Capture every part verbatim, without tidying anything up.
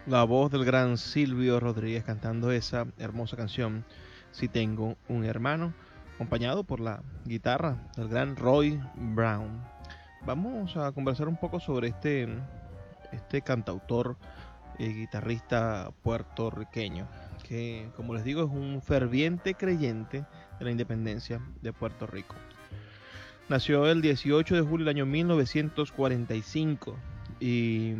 La voz del gran Silvio Rodríguez cantando esa hermosa canción, Si tengo un hermano, acompañado por la guitarra del gran Roy Brown. Vamos a conversar un poco sobre este, este cantautor y guitarrista puertorriqueño, que como les digo es un ferviente creyente de la independencia de Puerto Rico. Nació el dieciocho de julio del año mil novecientos cuarenta y cinco y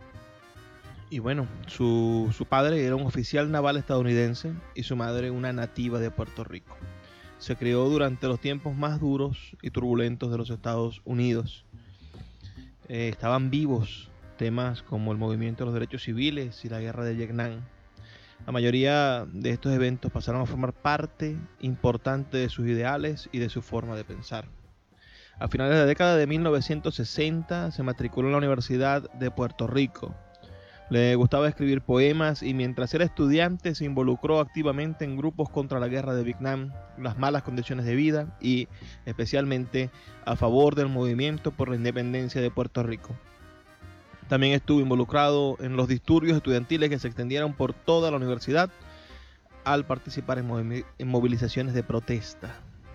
Y bueno, su, su padre era un oficial naval estadounidense y su madre una nativa de Puerto Rico. Se crió durante los tiempos más duros y turbulentos de los Estados Unidos. Eh, estaban vivos temas como el movimiento de los derechos civiles y la guerra de Vietnam. La mayoría de estos eventos pasaron a formar parte importante de sus ideales y de su forma de pensar. A finales de la década de mil novecientos sesenta se matriculó en la Universidad de Puerto Rico. Le gustaba escribir poemas y mientras era estudiante se involucró activamente en grupos contra la guerra de Vietnam, las malas condiciones de vida y especialmente a favor del movimiento por la independencia de Puerto Rico. También estuvo involucrado en los disturbios estudiantiles que se extendieron por toda la universidad al participar en, movi- en movilizaciones de protesta.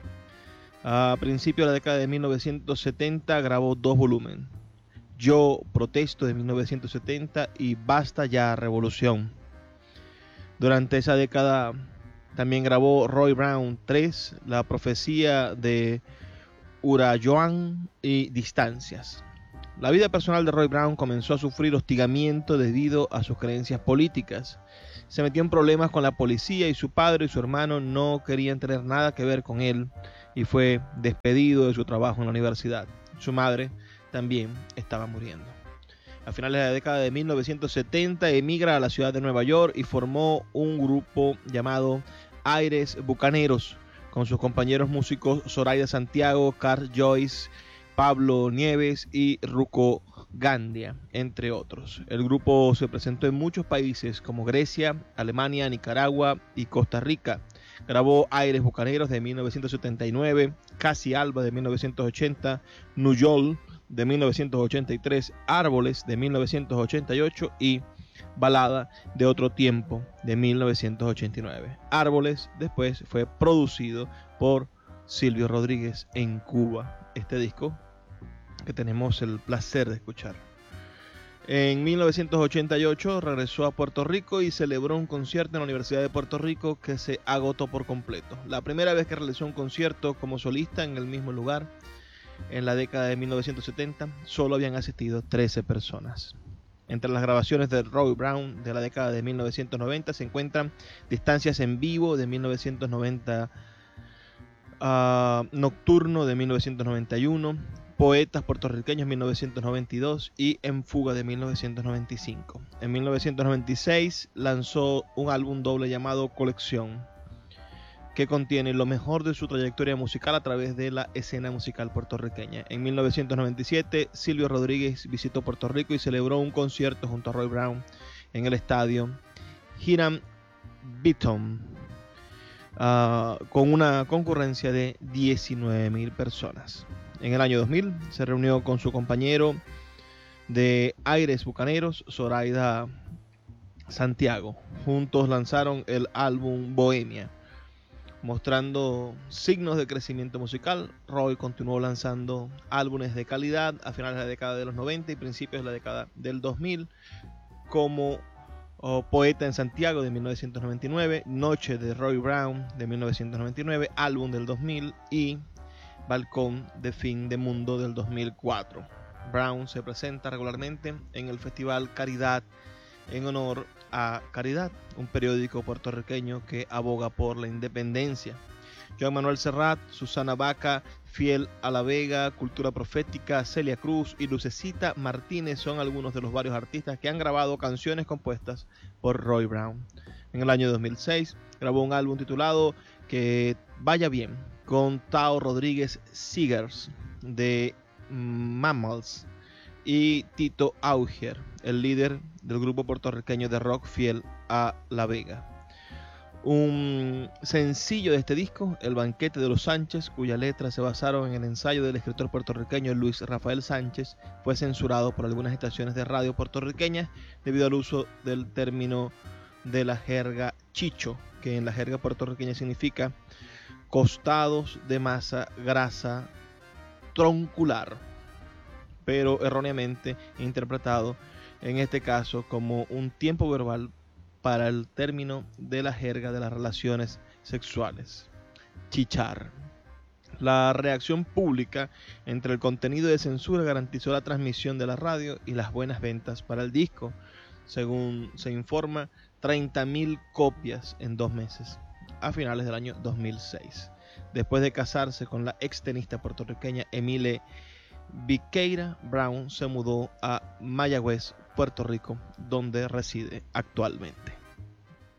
A principios de la década de mil novecientos setenta grabó dos volúmenes. Yo protesto de mil novecientos setenta y Basta ya revolución. Durante esa década también grabó Roy Brown tres, La profecía de Urayoan y Distancias. La vida personal de Roy Brown comenzó a sufrir hostigamiento debido a sus creencias políticas. Se metió en problemas con la policía y su padre y su hermano no querían tener nada que ver con él y fue despedido de su trabajo en la universidad. Su madre también estaba muriendo. A finales de la década de mil novecientos setenta emigra a la ciudad de Nueva York y formó un grupo llamado Aires Bucaneros con sus compañeros músicos Zoraida Santiago, Carl Joyce, Pablo Nieves y Ruco Gandia, entre otros. El grupo se presentó en muchos países como Grecia, Alemania, Nicaragua y Costa Rica. Grabó Aires Bucaneros de mil novecientos setenta y nueve, Casi Alba de mil novecientos ochenta, Nuyol de mil novecientos ochenta y tres, Árboles de mil novecientos ochenta y ocho y Balada de otro tiempo de mil novecientos ochenta y nueve. Árboles después fue producido por Silvio Rodríguez en Cuba. Este disco que tenemos el placer de escuchar. En mil novecientos ochenta y ocho regresó a Puerto Rico y celebró un concierto en la Universidad de Puerto Rico que se agotó por completo. La primera vez que realizó un concierto como solista en el mismo lugar, en la década de mil novecientos setenta, solo habían asistido trece personas. Entre las grabaciones de Roy Brown de la década de mil novecientos noventa se encuentran Distancias en Vivo de mil novecientos noventa, uh, Nocturno de mil novecientos noventa y uno, Poetas puertorriqueños mil novecientos noventa y dos y En Fuga de mil novecientos noventa y cinco. En mil novecientos noventa y seis lanzó un álbum doble llamado Colección, que contiene lo mejor de su trayectoria musical a través de la escena musical puertorriqueña. En mil novecientos noventa y siete, Silvio Rodríguez visitó Puerto Rico y celebró un concierto junto a Roy Brown en el estadio Hiram Beaton, uh, con una concurrencia de diecinueve mil personas. En el año dos mil se reunió con su compañero de Aires Bucaneros, Zoraida Santiago. Juntos lanzaron el álbum Bohemia. Mostrando signos de crecimiento musical, Roy continuó lanzando álbumes de calidad a finales de la década de los noventa y principios de la década del dos mil, como oh, Poeta en Santiago de mil novecientos noventa y nueve, Noche de Roy Brown de mil novecientos noventa y nueve, álbum del dos mil y Balcón de Fin de Mundo del dos mil cuatro. Brown se presenta regularmente en el Festival Caridad en honor a Caridad, un periódico puertorriqueño que aboga por la independencia. Joan Manuel Serrat, Susana Baca, Fiel a la Vega, Cultura Profética, Celia Cruz y Lucecita Martínez son algunos de los varios artistas que han grabado canciones compuestas por Roy Brown. En el año dos mil seis grabó un álbum titulado Que Vaya Bien con Tao Rodríguez Seegers de Mammals y Tito Auger, el líder del grupo puertorriqueño de rock Fiel a la Vega. Un sencillo de este disco, El banquete de los Sánchez, cuya letra se basaron en el ensayo del escritor puertorriqueño Luis Rafael Sánchez, fue censurado por algunas estaciones de radio puertorriqueñas debido al uso del término de la jerga chicho, que en la jerga puertorriqueña significa costados de masa grasa troncular, pero erróneamente interpretado en este caso como un tiempo verbal para el término de la jerga de las relaciones sexuales, chichar. La reacción pública entre el contenido de censura garantizó la transmisión de la radio y las buenas ventas para el disco. Según se informa, treinta mil copias en dos meses, a finales del año dos mil seis. Después de casarse con la ex tenista puertorriqueña Emile Viqueira, Brown se mudó a Mayagüez, Puerto Rico, donde reside actualmente.